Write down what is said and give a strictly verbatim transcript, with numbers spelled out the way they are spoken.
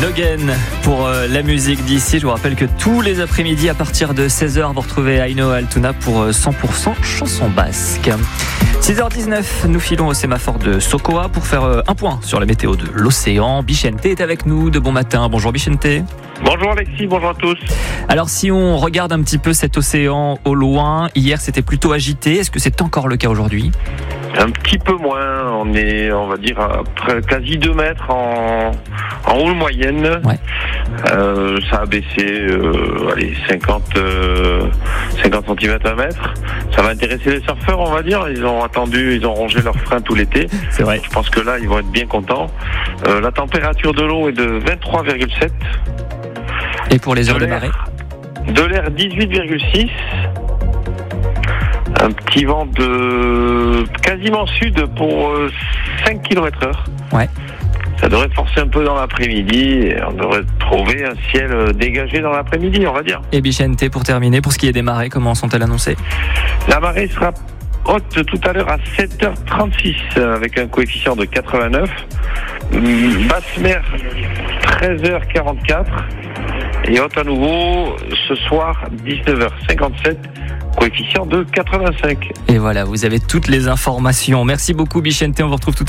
Logan pour euh, la musique d'ici. Je vous rappelle que tous les après-midi à partir de seize heures, vous retrouvez Aino Altuna pour euh, cent pour cent chanson basque. six heures dix-neuf, nous filons au sémaphore de Sokoa pour faire euh, un point sur la météo de l'océan. Bichente est avec nous de bon matin. Bonjour Bichente. Bonjour Alexis, bonjour à tous. Alors si on regarde un petit peu cet océan au loin, hier c'était plutôt agité. Est-ce que c'est encore le cas aujourd'hui ? Un petit peu moins, on est, on va dire, à près, quasi deux mètres en, en houle moyenne. Ouais. Euh, ça a baissé, euh, allez, cinquante, euh, cinquante centimètres, un mètre. Ça va intéresser les surfeurs, on va dire. Ils ont attendu, ils ont rongé leurs freins tout l'été. C'est vrai. Je pense que là, ils vont être bien contents. Euh, la température de l'eau est de vingt-trois virgule sept. Et pour les heures de, de marée ? De l'air dix-huit virgule six. Un petit vent de quasiment sud pour cinq kilomètres heure. Ouais. Ça devrait forcer un peu dans l'après-midi et on devrait trouver un ciel dégagé dans l'après-midi, on va dire. Et Bichente, pour terminer, pour ce qui est des marées, comment sont-elles annoncées ? La marée sera haute tout à l'heure à sept heures trente-six avec un coefficient de quatre-vingt-neuf. Basse mer treize heures quarante-quatre et haute à nouveau ce soir dix-neuf heures cinquante-sept. Coefficient de quatre-vingt-cinq. Et voilà, vous avez toutes les informations. Merci beaucoup Bichente, on vous retrouve tout à l'heure.